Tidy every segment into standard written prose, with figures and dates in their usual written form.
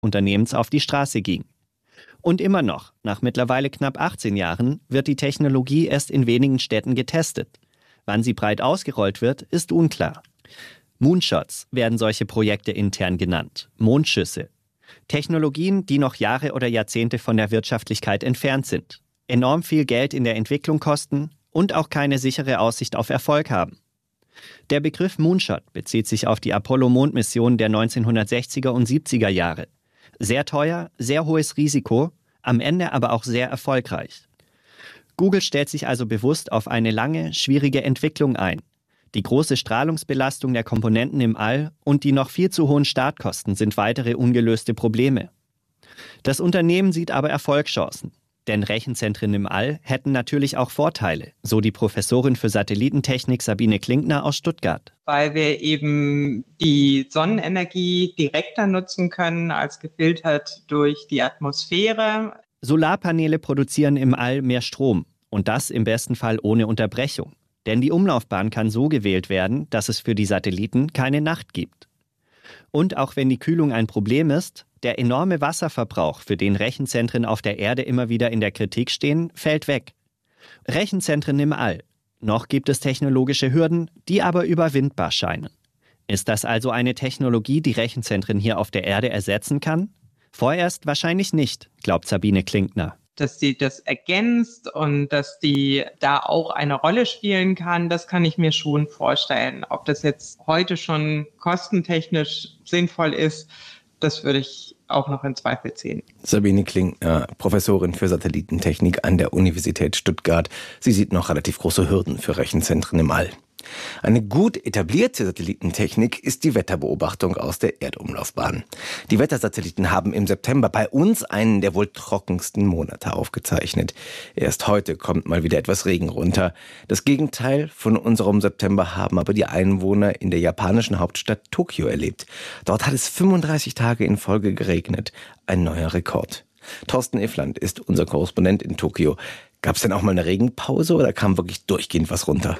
Unternehmens auf die Straße ging. Und immer noch, nach mittlerweile knapp 18 Jahren, wird die Technologie erst in wenigen Städten getestet. Wann sie breit ausgerollt wird, ist unklar. Moonshots werden solche Projekte intern genannt, Mondschüsse. Technologien, die noch Jahre oder Jahrzehnte von der Wirtschaftlichkeit entfernt sind, enorm viel Geld in der Entwicklung kosten und auch keine sichere Aussicht auf Erfolg haben. Der Begriff Moonshot bezieht sich auf die Apollo-Mondmission der 1960er und 70er Jahre. Sehr teuer, sehr hohes Risiko, am Ende aber auch sehr erfolgreich. Google stellt sich also bewusst auf eine lange, schwierige Entwicklung ein. Die große Strahlungsbelastung der Komponenten im All und die noch viel zu hohen Startkosten sind weitere ungelöste Probleme. Das Unternehmen sieht aber Erfolgschancen. Denn Rechenzentren im All hätten natürlich auch Vorteile, so die Professorin für Satellitentechnik Sabine Klinkner aus Stuttgart. Weil wir eben die Sonnenenergie direkter nutzen können als gefiltert durch die Atmosphäre. Solarpaneele produzieren im All mehr Strom und das im besten Fall ohne Unterbrechung. Denn die Umlaufbahn kann so gewählt werden, dass es für die Satelliten keine Nacht gibt. Und auch wenn die Kühlung ein Problem ist, der enorme Wasserverbrauch, für den Rechenzentren auf der Erde immer wieder in der Kritik stehen, fällt weg. Rechenzentren im All. Noch gibt es technologische Hürden, die aber überwindbar scheinen. Ist das also eine Technologie, die Rechenzentren hier auf der Erde ersetzen kann? Vorerst wahrscheinlich nicht, glaubt Sabine Klinkner. Dass sie das ergänzt und dass die da auch eine Rolle spielen kann, das kann ich mir schon vorstellen. Ob das jetzt heute schon kostentechnisch sinnvoll ist, das würde ich auch noch in Zweifel ziehen. Sabine Klinkner, Professorin für Satellitentechnik an der Universität Stuttgart. Sie sieht noch relativ große Hürden für Rechenzentren im All. Eine gut etablierte Satellitentechnik ist die Wetterbeobachtung aus der Erdumlaufbahn. Die Wettersatelliten haben im September bei uns einen der wohl trockensten Monate aufgezeichnet. Erst heute kommt mal wieder etwas Regen runter. Das Gegenteil von unserem September haben aber die Einwohner in der japanischen Hauptstadt Tokio erlebt. Dort hat es 35 Tage in Folge geregnet. Ein neuer Rekord. Thorsten Iffland ist unser Korrespondent in Tokio. Gab es denn auch mal eine Regenpause oder kam wirklich durchgehend was runter?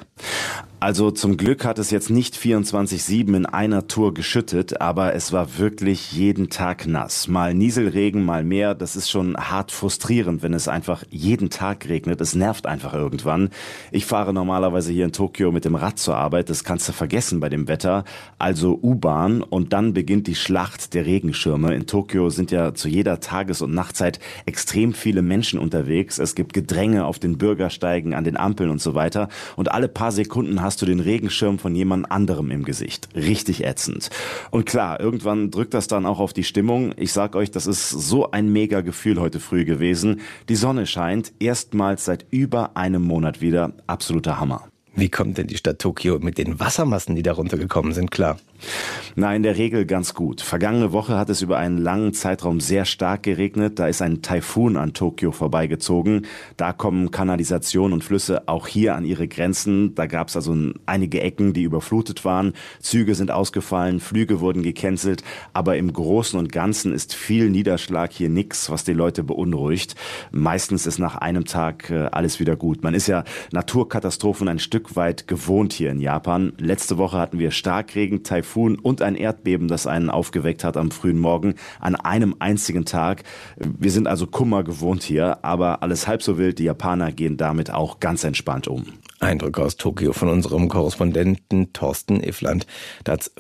Also zum Glück hat es jetzt nicht 24/7 in einer Tour geschüttet, aber es war wirklich jeden Tag nass. Mal Nieselregen, mal mehr. Das ist schon hart frustrierend, wenn es einfach jeden Tag regnet. Es nervt einfach irgendwann. Ich fahre normalerweise hier in Tokio mit dem Rad zur Arbeit. Das kannst du vergessen bei dem Wetter. Also U-Bahn und dann beginnt die Schlacht der Regenschirme. In Tokio sind ja zu jeder Tages- und Nachtzeit extrem viele Menschen unterwegs. Es gibt Gedränge auf den Bürgersteigen, an den Ampeln und so weiter. Und alle paar Sekunden hast du den Regenschirm von jemand anderem im Gesicht. Richtig ätzend. Und klar, irgendwann drückt das dann auch auf die Stimmung. Ich sag euch, das ist so ein mega Gefühl heute früh gewesen. Die Sonne scheint erstmals seit über einem Monat wieder. Absoluter Hammer. Wie kommt denn die Stadt Tokio mit den Wassermassen, die da runtergekommen sind, klar? Na, in der Regel ganz gut. Vergangene Woche hat es über einen langen Zeitraum sehr stark geregnet. Da ist ein Taifun an Tokio vorbeigezogen. Da kommen Kanalisation und Flüsse auch hier an ihre Grenzen. Da gab es also einige Ecken, die überflutet waren. Züge sind ausgefallen, Flüge wurden gecancelt. Aber im Großen und Ganzen ist viel Niederschlag hier nichts, was die Leute beunruhigt. Meistens ist nach einem Tag alles wieder gut. Man ist ja Naturkatastrophen ein Stück weit gewohnt hier in Japan. Letzte Woche hatten wir Starkregen, Taifun und ein Erdbeben, das einen aufgeweckt hat am frühen Morgen an einem einzigen Tag. Wir sind also Kummer gewohnt hier, aber alles halb so wild. Die Japaner gehen damit auch ganz entspannt um. Eindrücke aus Tokio von unserem Korrespondenten Thorsten Iffland. Da hat es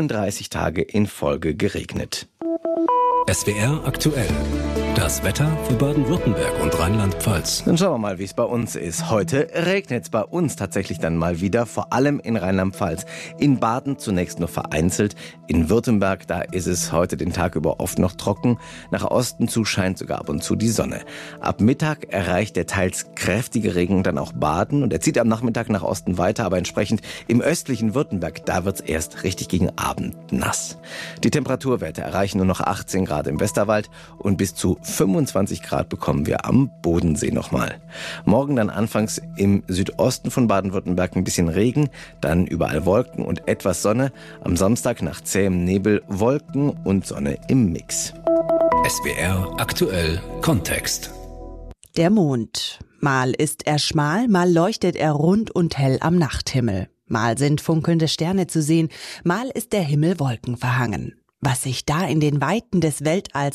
35 Tage in Folge geregnet. SWR aktuell. Das Wetter für Baden-Württemberg und Rheinland-Pfalz. Dann schauen wir mal, wie es bei uns ist. Heute regnet es bei uns tatsächlich dann mal wieder, vor allem in Rheinland-Pfalz. In Baden zunächst nur vereinzelt. In Württemberg, da ist es heute den Tag über oft noch trocken. Nach Osten zu scheint sogar ab und zu die Sonne. Ab Mittag erreicht der teils kräftige Regen dann auch Baden und er zieht am Nachmittag nach Osten weiter, aber entsprechend im östlichen Württemberg, da wird es erst richtig gegen Abend nass. Die Temperaturwerte erreichen nur noch 18 Grad im Westerwald und bis zu 25 Grad bekommen wir am Bodensee nochmal. Morgen dann anfangs im Südosten von Baden-Württemberg ein bisschen Regen, dann überall Wolken und etwas Sonne. Am Samstag nach zähem Nebel Wolken und Sonne im Mix. SWR aktuell Kontext. Der Mond. Mal ist er schmal, mal leuchtet er rund und hell am Nachthimmel. Mal sind funkelnde Sterne zu sehen, mal ist der Himmel wolkenverhangen. Was sich da in den Weiten des Weltalls